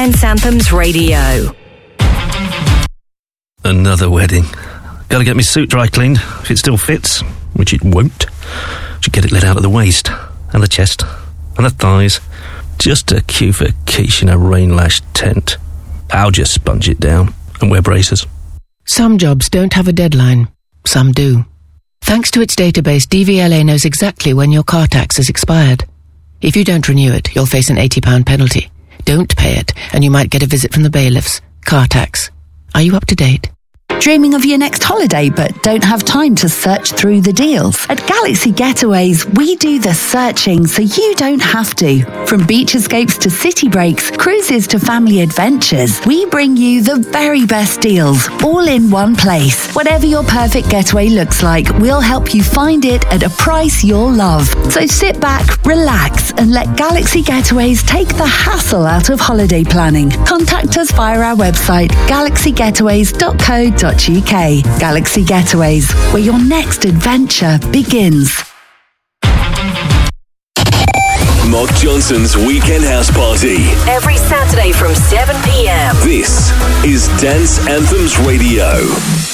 Dance Anthems Radio. Another wedding. Gotta get my suit dry cleaned, if it still fits, which it won't. Should get it let out of the waist, and the chest, and the thighs. Just a cue for quiche in a rain-lashed tent. I'll just sponge it down and wear braces. Some jobs don't have a deadline. Some do. Thanks to its database, DVLA knows exactly when your car tax has expired. If you don't renew it, you'll face an £80 penalty. Don't pay it, and you might get a visit from the bailiffs. Car tax. Are you up to date? Dreaming of your next holiday but don't have time to search through the deals? At Galaxy Getaways, we do the searching so you don't have to. From beach escapes to city breaks, cruises to family adventures, we bring you the very best deals, all in one place. Whatever your perfect getaway looks like, we'll help you find it at a price you'll love. So sit back, relax, and let Galaxy Getaways take the hassle out of holiday planning. Contact us via our website, galaxygetaways.co.uk. Galaxy Getaways, where your next adventure begins. Mark Johnson's Weekend House Party. Every Saturday from 7 p.m. This is Dance Anthems Radio.